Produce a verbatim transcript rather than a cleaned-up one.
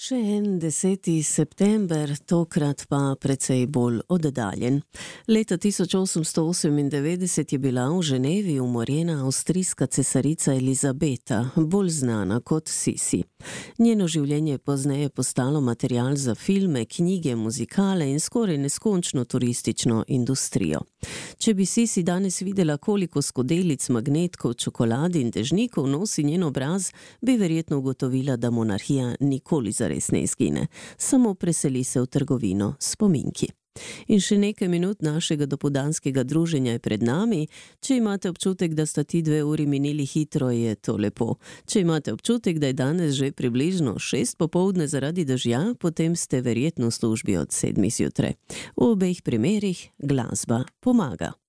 Še en deseti september, tokrat pa precej bolj oddaljen. Leta tisoč osemsto osemindevetdeset je bila v Ženevi umorjena avstrijska cesarica Elizabeta, bolj znana kot Sisi. Njeno življenje je pozneje postalo material za filme, knjige, muzikale in skoraj neskončno turistično industrijo. Če bi Sisi danes videla, koliko skodelic, magnetkov, čokolade in dežnikov nosi njen obraz, bi verjetno ugotovila, da monarhija nikoli zares ne izgine, samo preseli se v trgovino s spominki. In še nekaj minut našega dopoldanskega druženja je pred nami. Če imate občutek, da sta ti dve uri minili hitro, je to lepo. Če imate občutek, da je danes že približno šest popoldne zaradi dežja, potem ste verjetno v službi od sedmih zjutraj. V obeh primerih glasba pomaga.